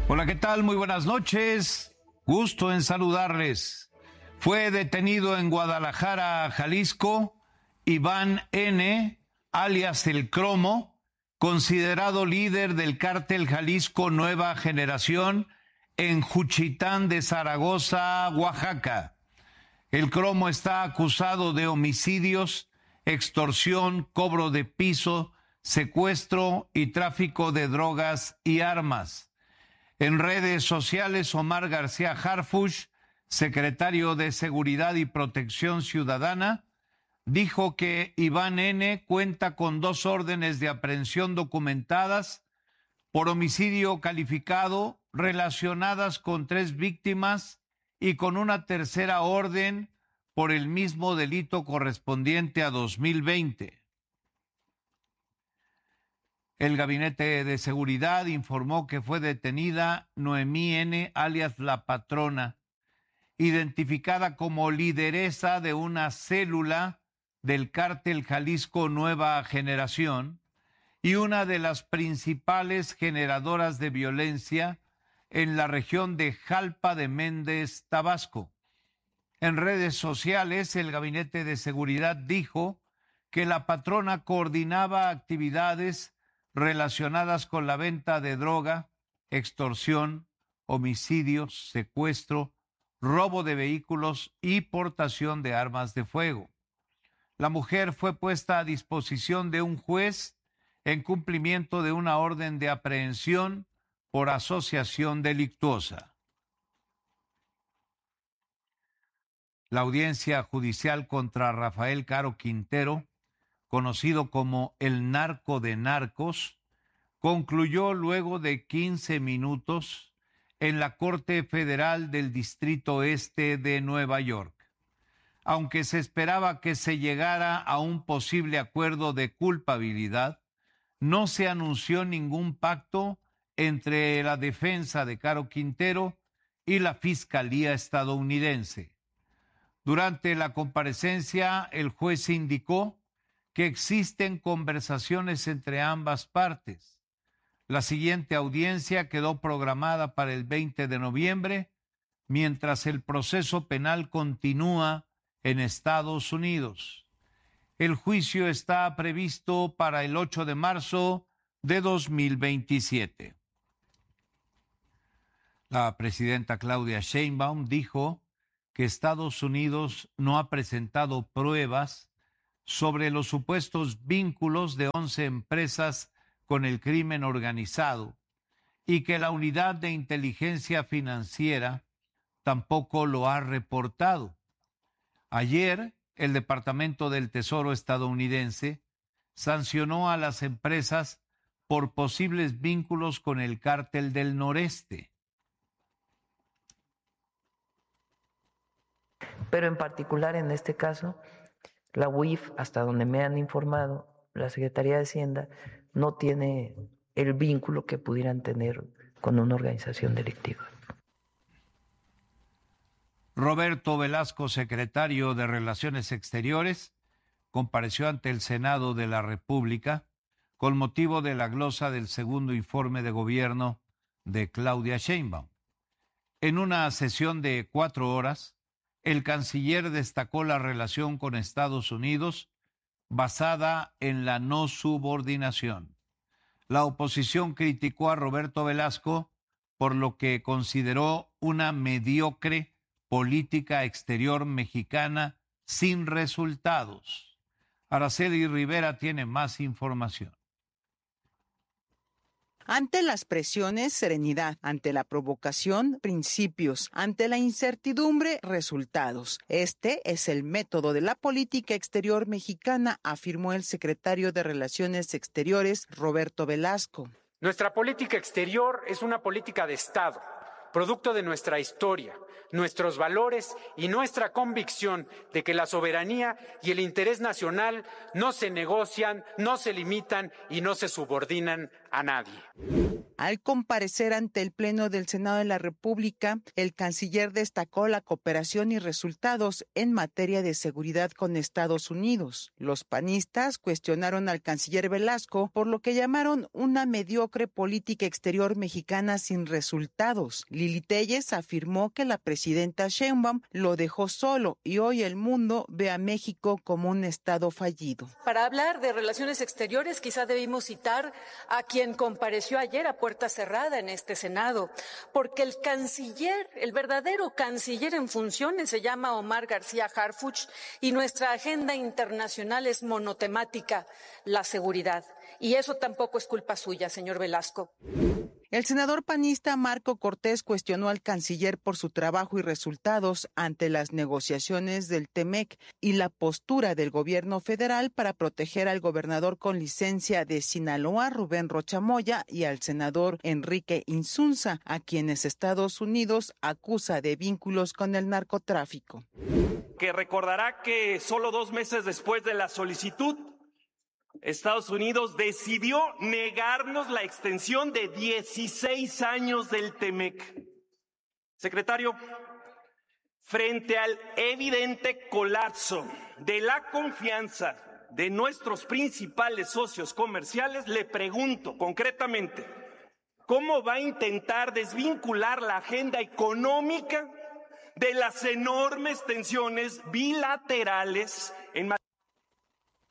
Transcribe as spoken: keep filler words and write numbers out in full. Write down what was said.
Hola, ¿qué tal? Muy buenas noches. Gusto en saludarles. Fue detenido en Guadalajara, Jalisco, Iván N., alias El Cromo, considerado líder del cártel Jalisco Nueva Generación en Juchitán de Zaragoza, Oaxaca. El Cromo está acusado de homicidios, extorsión, cobro de piso, secuestro y tráfico de drogas y armas. En redes sociales, Omar García Harfuch, secretario de Seguridad y Protección Ciudadana, dijo que Iván N. cuenta con dos órdenes de aprehensión documentadas por homicidio calificado relacionadas con tres víctimas y con una tercera orden por el mismo delito correspondiente a dos mil veinte. El Gabinete de Seguridad informó que fue detenida Noemí N., alias La Patrona, identificada como lideresa de una célula del cártel Jalisco Nueva Generación y una de las principales generadoras de violencia en la región de Jalpa de Méndez, Tabasco. En redes sociales, el Gabinete de Seguridad dijo que La Patrona coordinaba actividades relacionadas con la venta de droga, extorsión, homicidios, secuestro, robo de vehículos y portación de armas de fuego. La mujer fue puesta a disposición de un juez en cumplimiento de una orden de aprehensión por asociación delictuosa. La audiencia judicial contra Rafael Caro Quintero, conocido como el narco de narcos, concluyó luego de quince minutos en la Corte Federal del Distrito Este de Nueva York. Aunque se esperaba que se llegara a un posible acuerdo de culpabilidad, no se anunció ningún pacto entre la defensa de Caro Quintero y la Fiscalía estadounidense. Durante la comparecencia, el juez indicó que existen conversaciones entre ambas partes. La siguiente audiencia quedó programada para el veinte de noviembre, mientras el proceso penal continúa en Estados Unidos. El juicio está previsto para el ocho de marzo de dos mil veintisiete. La presidenta Claudia Sheinbaum dijo que Estados Unidos no ha presentado pruebas sobre los supuestos vínculos de once empresas con el crimen organizado y que la Unidad de Inteligencia Financiera tampoco lo ha reportado. Ayer, el Departamento del Tesoro estadounidense sancionó a las empresas por posibles vínculos con el Cártel del Noreste. Pero en particular en este caso, la U I F, hasta donde me han informado, la Secretaría de Hacienda no tiene el vínculo que pudieran tener con una organización delictiva. Roberto Velasco, secretario de Relaciones Exteriores, compareció ante el Senado de la República con motivo de la glosa del segundo informe de gobierno de Claudia Sheinbaum. En una sesión de cuatro horas, el canciller destacó la relación con Estados Unidos basada en la no subordinación. La oposición criticó a Roberto Velasco por lo que consideró una mediocre política exterior mexicana sin resultados. Araceli Rivera tiene más información. Ante las presiones, serenidad. Ante la provocación, principios. Ante la incertidumbre, resultados. Este es el método de la política exterior mexicana, afirmó el secretario de Relaciones Exteriores, Roberto Velasco. Nuestra política exterior es una política de Estado, producto de nuestra historia, nuestros valores y nuestra convicción de que la soberanía y el interés nacional no se negocian, no se limitan y no se subordinan a nadie. Al comparecer ante el Pleno del Senado de la República, el canciller destacó la cooperación y resultados en materia de seguridad con Estados Unidos. Los panistas cuestionaron al canciller Velasco por lo que llamaron una mediocre política exterior mexicana sin resultados. Lili Téllez afirmó que la presidenta Sheinbaum lo dejó solo y hoy el mundo ve a México como un estado fallido. Para hablar de relaciones exteriores, quizá debimos citar a quien compareció ayer a puerta cerrada en este Senado, porque el canciller, el verdadero canciller en funciones se llama Omar García Harfuch y nuestra agenda internacional es monotemática, la seguridad. Y eso tampoco es culpa suya, señor Velasco. El senador panista Marco Cortés cuestionó al canciller por su trabajo y resultados ante las negociaciones del Temec y la postura del gobierno federal para proteger al gobernador con licencia de Sinaloa, Rubén Rocha Moya, y al senador Enrique Insunza, a quienes Estados Unidos acusa de vínculos con el narcotráfico. Que recordará que solo dos meses después de la solicitud, Estados Unidos decidió negarnos la extensión de dieciséis años del Temec. Secretario, frente al evidente colapso de la confianza de nuestros principales socios comerciales, le pregunto concretamente, ¿cómo va a intentar desvincular la agenda económica de las enormes tensiones bilaterales en materia